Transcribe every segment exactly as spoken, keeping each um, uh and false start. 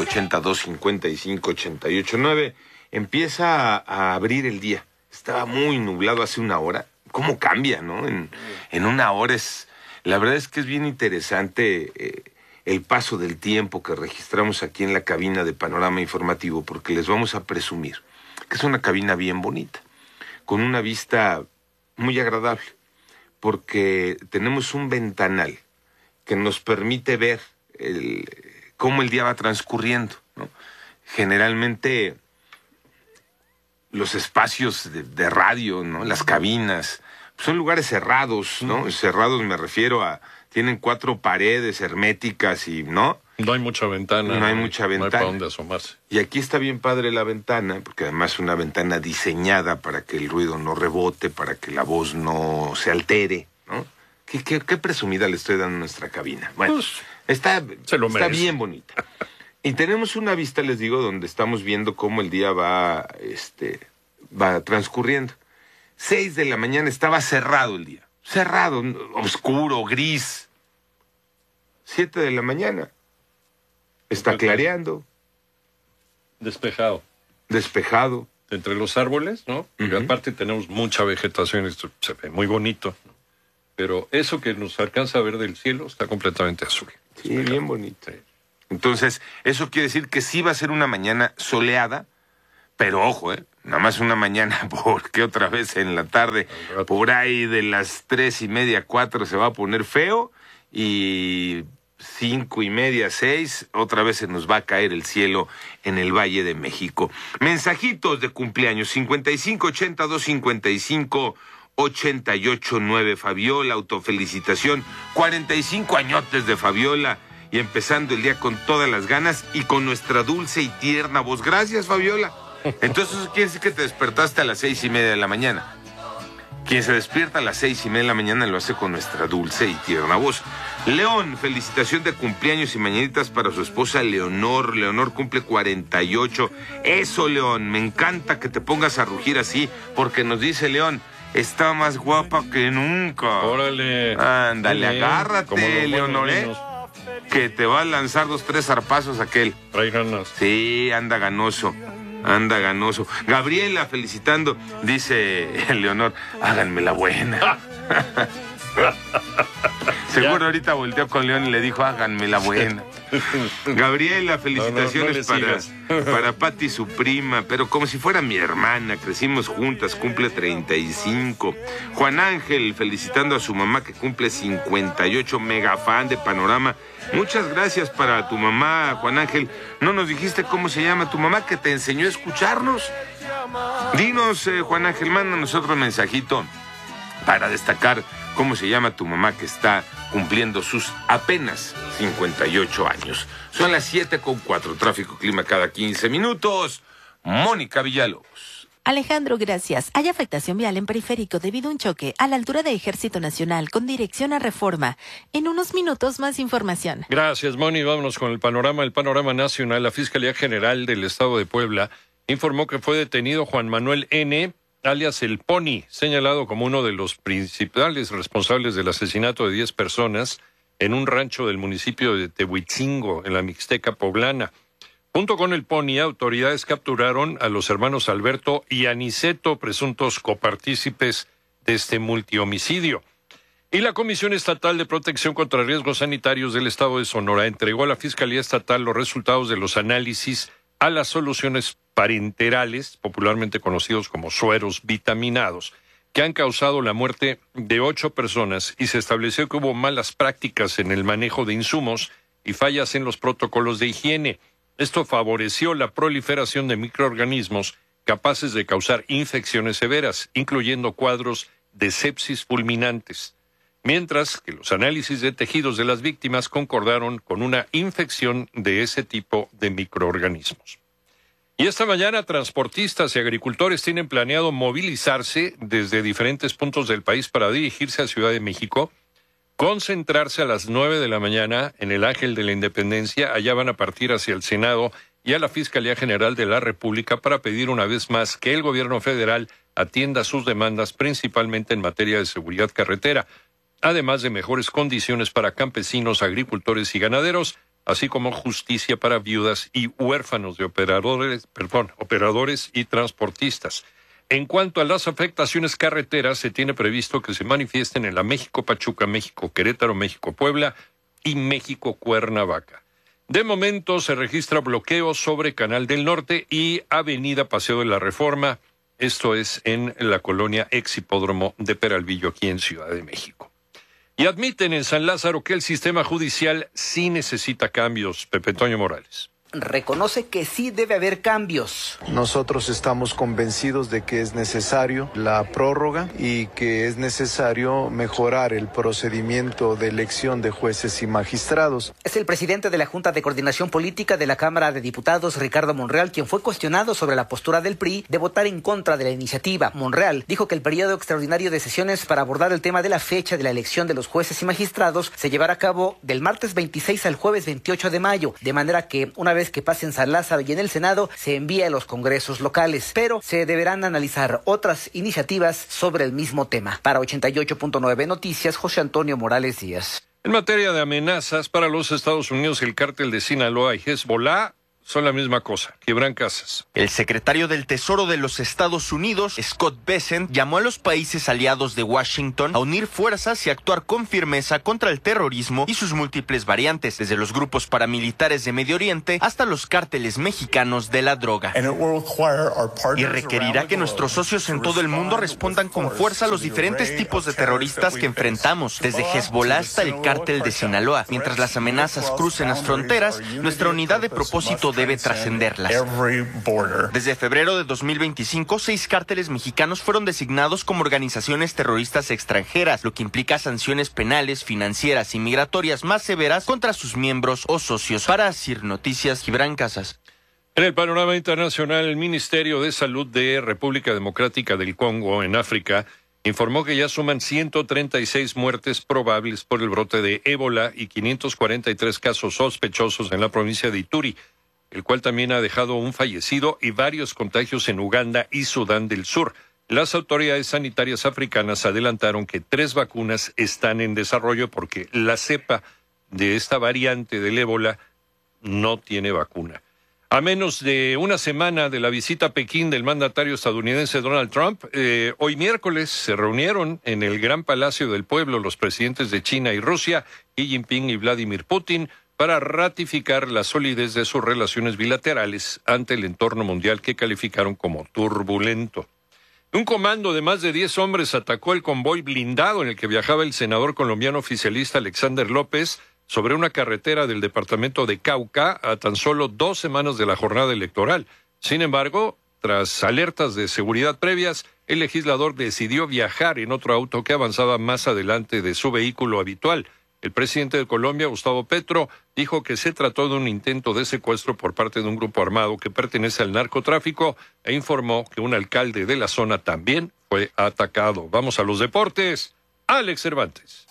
ochenta y dos, cincuenta y cinco, ochenta y ocho, nueve. Empieza a, a abrir el día. Estaba muy nublado hace una hora. ¿Cómo cambia, no? En, en una hora es... La verdad es que es bien interesante eh, el paso del tiempo que registramos aquí en la cabina de Panorama Informativo, porque les vamos a presumir que es una cabina bien bonita, con una vista muy agradable, porque tenemos un ventanal que nos permite ver el, cómo el día va transcurriendo, ¿no? Generalmente los espacios de, de radio, ¿no? Las cabinas, son lugares cerrados, ¿no? Uh-huh. Cerrados me refiero a, tienen cuatro paredes herméticas y, ¿no? No hay mucha ventana. No hay mucha ventana. No hay para dónde asomarse. Y aquí está bien padre la ventana, porque además es una ventana diseñada para que el ruido no rebote, para que la voz no se altere, ¿no? ¿Qué, qué, qué presumida le estoy dando a nuestra cabina? Bueno, pues, está, está bien bonita. Y tenemos una vista, les digo, donde estamos viendo cómo el día va, este, va transcurriendo. Seis de la mañana estaba cerrado el día. Cerrado, oscuro, gris. Siete de la mañana. Está clareando. Despejado. Despejado. Entre los árboles, ¿no? Porque uh-huh. aparte tenemos mucha vegetación, esto se ve muy bonito. Pero eso que nos alcanza a ver del cielo está completamente azul. Sí, despejado. Bien bonito. Sí. Entonces, eso quiere decir que sí va a ser una mañana soleada, pero ojo, ¿eh? Nada más una mañana, porque otra vez en la tarde, por ahí de las tres y media, cuatro, se va a poner feo, y cinco y media, seis, otra vez se nos va a caer el cielo en el Valle de México. Mensajitos de cumpleaños, cincuenta y cinco, ochenta y dos, cincuenta y cinco, ochenta y ocho, nueve. Fabiola, autofelicitación, cuarenta y cinco añotes de Fabiola, y empezando el día con todas las ganas y con nuestra dulce y tierna voz. Gracias, Fabiola. Entonces eso quiere decir que te despertaste a las seis y media de la mañana. Quien se despierta a las seis y media de la mañana lo hace con nuestra dulce y tierna voz. León, felicitación de cumpleaños y mañanitas para su esposa Leonor. Leonor cumple cuarenta y ocho. Eso, León, me encanta que te pongas a rugir así, porque nos dice León, está más guapa que nunca. Órale. Ándale, agárrate, Leonor, ¿eh? Que te va a lanzar dos, tres zarpazos aquel. Trae ganas. Sí, anda ganoso. Anda ganoso. Gabriela felicitando, dice Leonor, háganme la buena. Seguro ahorita volteó con León y le dijo, háganme la buena. Gabriela, felicitaciones no, no, no para, para Pati, su prima, pero como si fuera mi hermana, crecimos juntas, cumple treinta y cinco. Juan Ángel, felicitando a su mamá que cumple cincuenta y ocho, mega fan de Panorama. Muchas gracias para tu mamá, Juan Ángel. ¿No nos dijiste cómo se llama tu mamá que te enseñó a escucharnos? Dinos, eh, Juan Ángel, mándanos otro mensajito para destacar cómo se llama tu mamá que está cumpliendo sus apenas cincuenta y ocho años. Son las siete con cuatro, tráfico clima cada quince minutos. Mónica Villalobos. Alejandro, gracias. Hay afectación vial en Periférico debido a un choque a la altura de Ejército Nacional con dirección a Reforma. En unos minutos más información. Gracias, Moni. Vámonos con el panorama. El panorama nacional. La Fiscalía General del Estado de Puebla informó que fue detenido Juan Manuel N., alias El Pony, señalado como uno de los principales responsables del asesinato de diez personas en un rancho del municipio de Tehuitzingo, en la Mixteca poblana. Junto con El Pony, autoridades capturaron a los hermanos Alberto y Aniceto, presuntos copartícipes de este multihomicidio. Y la Comisión Estatal de Protección contra Riesgos Sanitarios del Estado de Sonora entregó a la Fiscalía Estatal los resultados de los análisis a las soluciones parenterales, popularmente conocidos como sueros vitaminados, que han causado la muerte de ocho personas, y se estableció que hubo malas prácticas en el manejo de insumos y fallas en los protocolos de higiene. Esto favoreció la proliferación de microorganismos capaces de causar infecciones severas, incluyendo cuadros de sepsis fulminantes, mientras que los análisis de tejidos de las víctimas concordaron con una infección de ese tipo de microorganismos. Y esta mañana, transportistas y agricultores tienen planeado movilizarse desde diferentes puntos del país para dirigirse a Ciudad de México, concentrarse a las nueve de la mañana en el Ángel de la Independencia. Allá van a partir hacia el Senado y a la Fiscalía General de la República para pedir una vez más que el gobierno federal atienda sus demandas, principalmente en materia de seguridad carretera, además de mejores condiciones para campesinos, agricultores y ganaderos, así como justicia para viudas y huérfanos de operadores, perdón, operadores y transportistas. En cuanto a las afectaciones carreteras, se tiene previsto que se manifiesten en la México-Pachuca, México-Querétaro, México-Puebla y México-Cuernavaca. De momento se registra bloqueo sobre Canal del Norte y Avenida Paseo de la Reforma, esto es en la colonia ex hipódromo de Peralvillo, aquí en Ciudad de México. Y admiten en San Lázaro que el sistema judicial sí necesita cambios. Pepe Toño Morales. Reconoce que sí debe haber cambios. Nosotros estamos convencidos de que es necesario la prórroga y que es necesario mejorar el procedimiento de elección de jueces y magistrados. Es el presidente de la Junta de Coordinación Política de la Cámara de Diputados, Ricardo Monreal, quien fue cuestionado sobre la postura del P R I de votar en contra de la iniciativa. Monreal dijo que el periodo extraordinario de sesiones para abordar el tema de la fecha de la elección de los jueces y magistrados se llevará a cabo del martes veintiséis al jueves veintiocho de mayo, de manera que una vez que pase en San Lázaro y en el Senado, se envía a los congresos locales, pero se deberán analizar otras iniciativas sobre el mismo tema. Para ochenta y ocho punto nueve Noticias, José Antonio Morales Díaz. En materia de amenazas para los Estados Unidos, el cártel de Sinaloa y Hezbollah son la misma cosa, quiebran casas. El secretario del Tesoro de los Estados Unidos, Scott Bessent, llamó a los países aliados de Washington a unir fuerzas y actuar con firmeza contra el terrorismo y sus múltiples variantes, desde los grupos paramilitares de Medio Oriente hasta los cárteles mexicanos de la droga. Y requerirá que nuestros socios en todo el mundo respondan con fuerza a los diferentes tipos de terroristas que enfrentamos, desde Hezbollah hasta el cártel de Sinaloa. Mientras las amenazas crucen las fronteras, nuestra unidad de propósito debe trascenderlas. Desde febrero de dos mil veinticinco, seis cárteles mexicanos fueron designados como organizaciones terroristas extranjeras, lo que implica sanciones penales, financieras y migratorias más severas contra sus miembros o socios. Para Asir Noticias, Gibran Casas. En el panorama internacional, el Ministerio de Salud de República Democrática del Congo, en África, informó que ya suman ciento treinta y seis muertes probables por el brote de ébola y quinientos cuarenta y tres casos sospechosos en la provincia de Ituri, el cual también ha dejado un fallecido y varios contagios en Uganda y Sudán del Sur. Las autoridades sanitarias africanas adelantaron que tres vacunas están en desarrollo porque la cepa de esta variante del ébola no tiene vacuna. A menos de una semana de la visita a Pekín del mandatario estadounidense Donald Trump, eh, hoy miércoles se reunieron en el Gran Palacio del Pueblo los presidentes de China y Rusia, Xi Jinping y Vladimir Putin, para ratificar la solidez de sus relaciones bilaterales ante el entorno mundial que calificaron como turbulento. Un comando de más de diez hombres atacó el convoy blindado en el que viajaba el senador colombiano oficialista Alexander López sobre una carretera del departamento de Cauca a tan solo dos semanas de la jornada electoral. Sin embargo, tras alertas de seguridad previas, el legislador decidió viajar en otro auto que avanzaba más adelante de su vehículo habitual. El presidente de Colombia, Gustavo Petro, dijo que se trató de un intento de secuestro por parte de un grupo armado que pertenece al narcotráfico e informó que un alcalde de la zona también fue atacado. Vamos a los deportes. Alex Cervantes.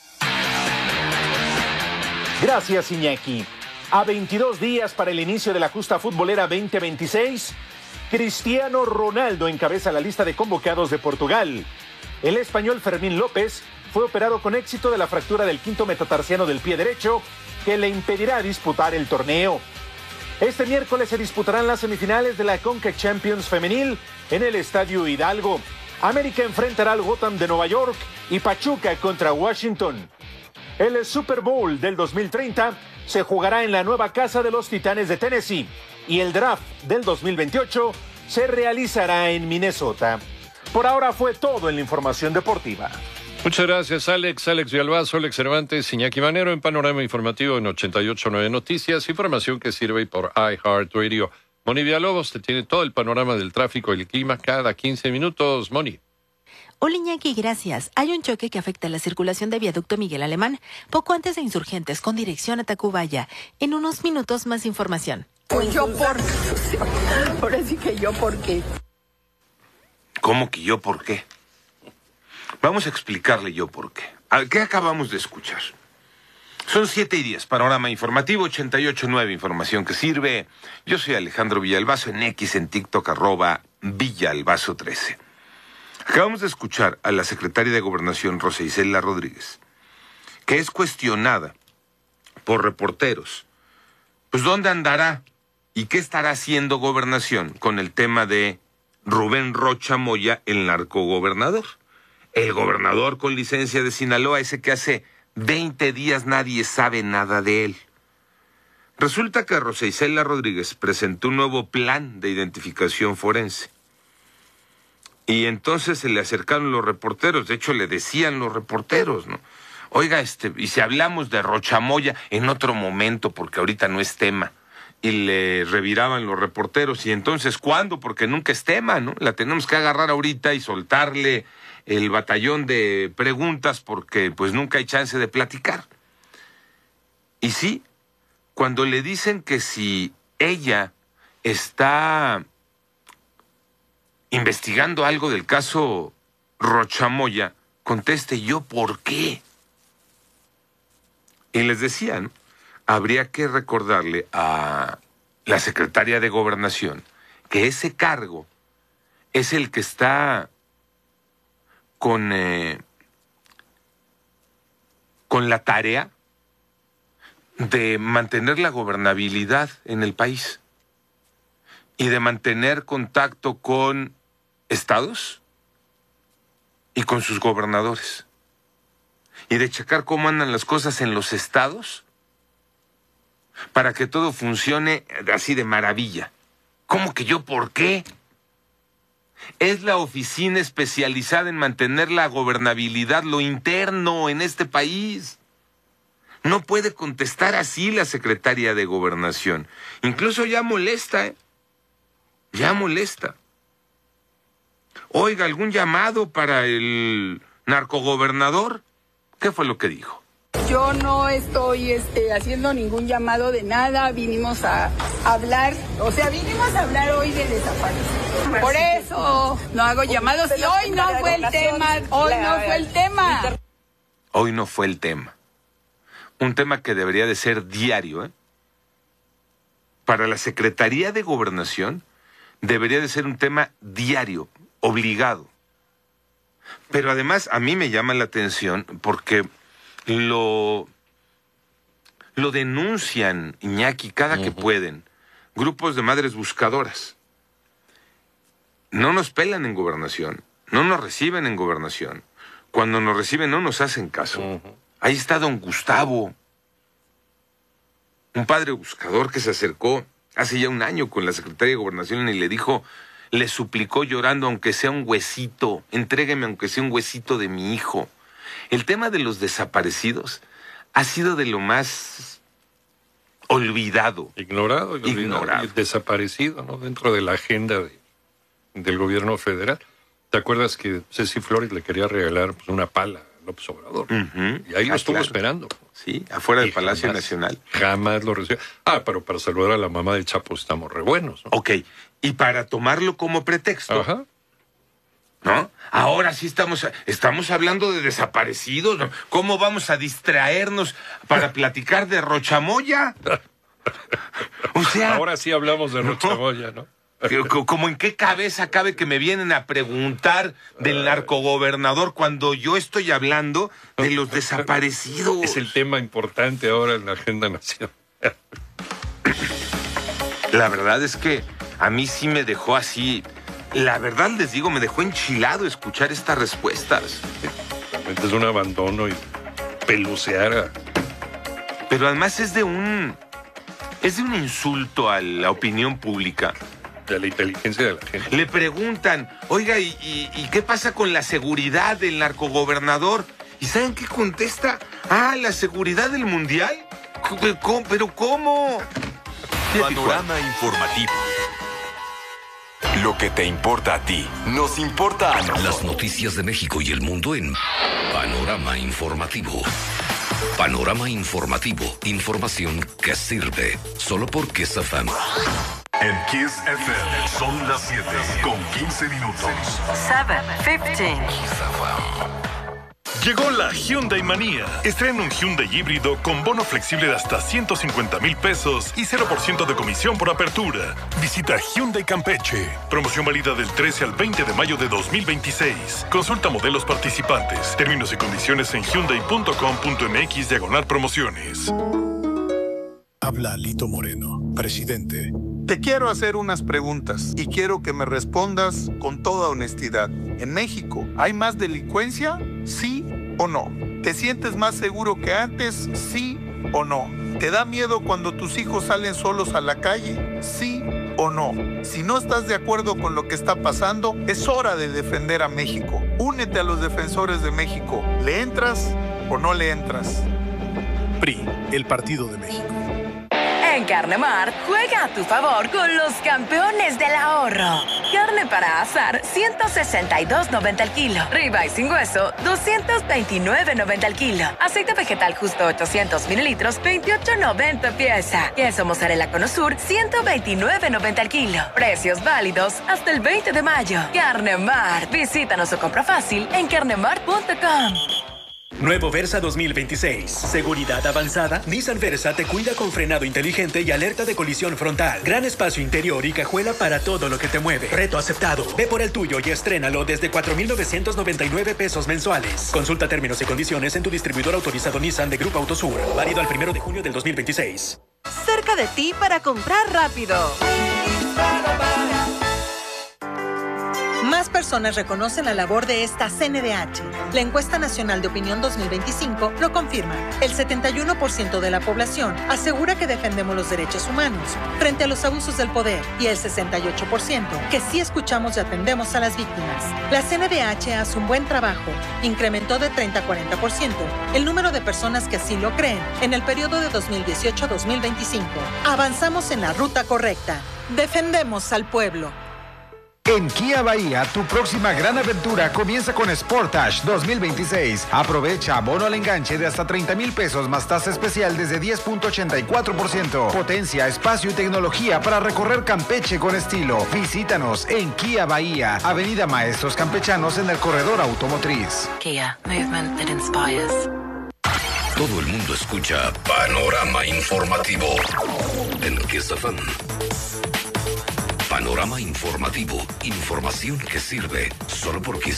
Gracias, Iñaki. A veintidós días para el inicio de la justa futbolera veinte veintiséis, Cristiano Ronaldo encabeza la lista de convocados de Portugal. El español Fermín López fue operado con éxito de la fractura del quinto metatarsiano del pie derecho, que le impedirá disputar el torneo. Este miércoles se disputarán las semifinales de la CONCACAF Champions Femenil en el Estadio Hidalgo. América enfrentará al Gotham de Nueva York y Pachuca contra Washington. El Super Bowl del dos mil treinta se jugará en la nueva casa de los Titanes de Tennessee y el draft del dos mil veintiocho se realizará en Minnesota. Por ahora fue todo en la información deportiva. Muchas gracias, Alex. Alex Villalbazo, Alex Cervantes, Iñaki Manero en Panorama Informativo en ochenta y ocho punto nueve Noticias, información que sirve por iHeartRadio. Moni Villalobos te tiene todo el panorama del tráfico y el clima cada quince minutos. Moni. Hola Iñaki, gracias. Hay un choque que afecta la circulación de viaducto Miguel Alemán, poco antes de Insurgentes, con dirección a Tacubaya. En unos minutos más información. Pues yo por... Ahora sí que yo por qué. ¿Cómo que yo por qué? Vamos a explicarle yo por qué. ¿Qué acabamos de escuchar? Son siete y diez, panorama informativo, ochenta y ocho punto nueve, información que sirve. Yo soy Alejandro Villalbazo, en X, en TikTok, arroba Villalbazo trece. Acabamos de escuchar a la secretaria de Gobernación, Rosa Isela Rodríguez, que es cuestionada por reporteros pues ¿dónde andará? ¿Y qué estará haciendo Gobernación con el tema de Rubén Rocha Moya, el narcogobernador? El gobernador con licencia de Sinaloa, ese que hace veinte días nadie sabe nada de él. Resulta que Rosa Isela Rodríguez presentó un nuevo plan de identificación forense. Y entonces se le acercaron los reporteros, de hecho le decían los reporteros, ¿no? Oiga, este, y si hablamos de Rocha Moya en otro momento, porque ahorita no es tema. Y le reviraban los reporteros, y entonces, ¿cuándo? Porque nunca es tema, ¿no? La tenemos que agarrar ahorita y soltarle el batallón de preguntas, porque pues nunca hay chance de platicar. Y sí, cuando le dicen que si ella está investigando algo del caso Rocha Moya, conteste yo, ¿por qué? Y les decía, ¿no? Habría que recordarle a la secretaria de Gobernación que ese cargo es el que está con, eh, con la tarea de mantener la gobernabilidad en el país y de mantener contacto con estados y con sus gobernadores y de checar cómo andan las cosas en los estados para que todo funcione así de maravilla. ¿Cómo que yo por qué? Es la oficina especializada en mantener la gobernabilidad, lo interno en este país. No puede contestar así la secretaria de Gobernación. Incluso ya molesta, ¿eh? Ya molesta. Oiga, ¿algún llamado para el narcogobernador? ¿Qué fue lo que dijo? Yo no estoy este, haciendo ningún llamado de nada, vinimos a hablar, o sea, vinimos a hablar hoy de desaparecidos. Por eso no hago llamados y hoy no fue el tema, hoy no fue el tema. Hoy no fue el tema. Un tema que debería de ser diario, ¿eh? Para la Secretaría de Gobernación debería de ser un tema diario, obligado. Pero además a mí me llama la atención porque lo, lo denuncian, Iñaki, cada uh-huh. que pueden, grupos de madres buscadoras. No nos pelan en Gobernación, no nos reciben en Gobernación. Cuando nos reciben no nos hacen caso. Uh-huh. Ahí está don Gustavo, un padre buscador que se acercó hace ya un año con la Secretaría de Gobernación y le dijo, le suplicó llorando, aunque sea un huesito, entrégueme aunque sea un huesito de mi hijo. El tema de los desaparecidos ha sido de lo más olvidado. Ignorado, y ignorado. Y desaparecido, ¿no? Dentro de la agenda de, del gobierno federal. ¿Te acuerdas que Ceci Flores le quería regalar pues, una pala a López Obrador? Uh-huh. Y ahí lo ah, estuvo claro. esperando. Sí, afuera del Palacio jamás, Nacional. Jamás lo recibió. Ah, pero para saludar a la mamá del Chapo estamos re buenos, ¿no? Ok, y para tomarlo como pretexto, Ajá. ¿no? Ahora sí estamos, estamos hablando de desaparecidos, ¿no? ¿Cómo vamos a distraernos para platicar de Rocha Moya? O sea... Ahora sí hablamos de Rocha Moya, ¿no? ¿Cómo en qué cabeza cabe que me vienen a preguntar del narcogobernador cuando yo estoy hablando de los desaparecidos? Es el tema importante ahora en la agenda nacional. La verdad es que a mí sí me dejó así... La verdad les digo, me dejó enchilado escuchar estas respuestas. Realmente es un abandono y pelucear a... Pero además es de un... Es de un insulto a la opinión pública. De la inteligencia de la gente. Le preguntan, oiga, ¿y, y, ¿y qué pasa con la seguridad del narcogobernador? ¿Y saben qué contesta? Ah, ¿la seguridad del mundial? ¿Cómo? ¿Pero cómo? Panorama informativo. Lo que te importa a ti, nos importa a nosotros. Las noticias de México y el mundo en Panorama Informativo. Panorama Informativo. Información que sirve. Solo por Kiss F M. En Kiss F M son las siete con quince minutos. siete quince. Llegó la Hyundai Manía. Estrena un Hyundai híbrido con bono flexible de hasta ciento cincuenta mil pesos y cero por ciento de comisión por apertura. Visita Hyundai Campeche. Promoción válida del trece al veinte de mayo de dos mil veintiséis. Consulta modelos participantes. Términos y condiciones en hyundai punto com punto m x diagonal promociones. Habla Lito Moreno, presidente. Te quiero hacer unas preguntas y quiero que me respondas con toda honestidad. ¿En México hay más delincuencia? ¿Sí o no? ¿Te sientes más seguro que antes? ¿Sí o no? ¿Te da miedo cuando tus hijos salen solos a la calle? ¿Sí o no? Si no estás de acuerdo con lo que está pasando, es hora de defender a México. Únete a los defensores de México. ¿Le entras o no le entras? P R I, el Partido de México. En Carnemart, juega a tu favor con los campeones del ahorro. Carne para asar, ciento sesenta y dos noventa al kilo. Ribeye sin hueso, doscientos veintinueve noventa al kilo. Aceite vegetal justo ochocientos mililitros, veintiocho noventa pieza. Queso mozzarella Conosur, ciento veintinueve noventa al kilo. Precios válidos hasta el veinte de mayo. Carnemart. Visítanos o compra fácil en carnemart punto com. Nuevo Versa dos mil veintiséis. Seguridad avanzada. Nissan Versa te cuida con frenado inteligente y alerta de colisión frontal. Gran espacio interior y cajuela para todo lo que te mueve. Reto aceptado. Ve por el tuyo y estrénalo desde cuatro mil novecientos noventa y nueve pesos mensuales. Consulta términos y condiciones en tu distribuidor autorizado Nissan de Grupo Autosur. Válido al primero de junio del dos mil veintiséis. Cerca de ti para comprar rápido. Más personas reconocen la labor de esta C N D H. La encuesta nacional de opinión dos mil veinticinco lo confirma. El setenta y uno por ciento de la población asegura que defendemos los derechos humanos frente a los abusos del poder y el sesenta y ocho por ciento que sí escuchamos y atendemos a las víctimas. La C N D H hace un buen trabajo. Incrementó de treinta a cuarenta por ciento el número de personas que así lo creen en el periodo de dos mil dieciocho a dos mil veinticinco. Avanzamos en la ruta correcta. Defendemos al pueblo. En Kia Bahía, tu próxima gran aventura comienza con Sportage dos mil veintiséis. Aprovecha bono al enganche de hasta treinta mil pesos más tasa especial desde diez punto ochenta y cuatro por ciento. Potencia, espacio y tecnología para recorrer Campeche con estilo. Visítanos en Kia Bahía, Avenida Maestros Campechanos en el Corredor Automotriz. Kia, movement that inspires. Todo el mundo escucha Panorama Informativo en Kiss F M. Panorama Informativo. Información que sirve solo por Kiss